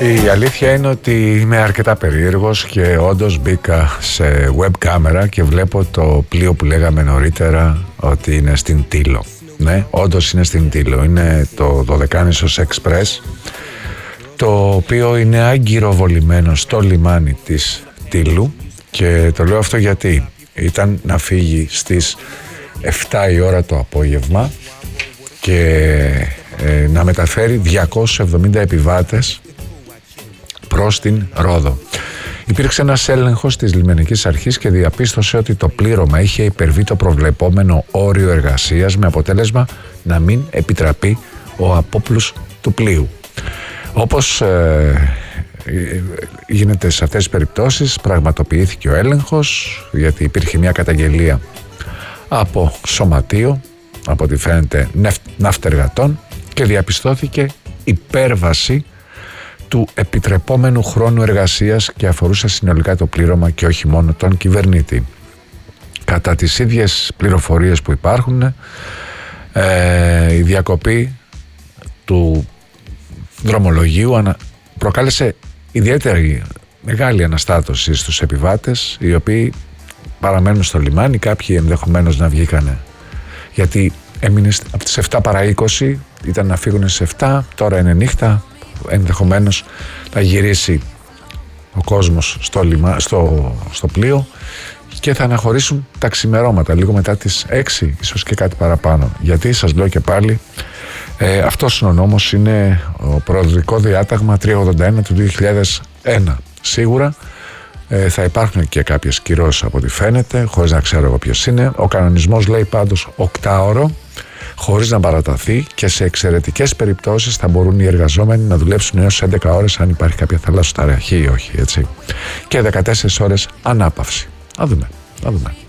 Η αλήθεια είναι ότι είμαι αρκετά περίεργος και όντως μπήκα σε web κάμερα και βλέπω το πλοίο που λέγαμε νωρίτερα ότι είναι στην Τήλο. Ναι, όντως είναι στην Τήλο. Είναι το Δωδεκάνησος Express, το οποίο είναι αγκυροβολημένο στο λιμάνι της Τήλου, και το λέω αυτό γιατί ήταν να φύγει στις 7 η ώρα το απόγευμα και να μεταφέρει 270 επιβάτες προς την Ρόδο. Υπήρξε ένας έλεγχος της λιμενικής αρχής και διαπίστωσε ότι το πλήρωμα είχε υπερβεί το προβλεπόμενο όριο εργασίας, με αποτέλεσμα να μην επιτραπεί ο απόπλους του πλοίου. Όπως γίνεται σε αυτές τις περιπτώσεις, πραγματοποιήθηκε ο έλεγχος, γιατί υπήρχε μια καταγγελία από σωματείο, από ό,τι φαίνεται ναυτεργατών, και διαπιστώθηκε υπέρβαση του επιτρεπόμενου χρόνου εργασίας και αφορούσε συνολικά το πλήρωμα και όχι μόνο τον κυβερνήτη. Κατά τις ίδιες πληροφορίες που υπάρχουν, η διακοπή του δρομολογίου προκάλεσε ιδιαίτερη μεγάλη αναστάτωση στους επιβάτες, οι οποίοι παραμένουν στο λιμάνι. Κάποιοι ενδεχομένως να βγήκανε, γιατί έμεινε από τις 7 παρά 20, ήταν να φύγουν στις 7, τώρα είναι νύχτα, ενδεχομένως θα γυρίσει ο κόσμος στο πλοίο και θα αναχωρήσουν τα ξημερώματα, λίγο μετά τις 6, ίσως και κάτι παραπάνω. Γιατί σας λέω και πάλι, αυτός είναι ο νόμος, είναι ο προοδευτικό διάταγμα 381 του 2001. Σίγουρα θα υπάρχουν και κάποιες κυρώσεις από ό,τι φαίνεται, χωρίς να ξέρω εγώ ποιος είναι. Ο κανονισμός λέει πάντως 8ωρο, χωρίς να παραταθεί, και σε εξαιρετικές περιπτώσεις θα μπορούν οι εργαζόμενοι να δουλέψουν έως 11 ώρες αν υπάρχει κάποια θαλάσσοταραχή ή όχι, έτσι. Και 14 ώρες ανάπαυση. Να δούμε.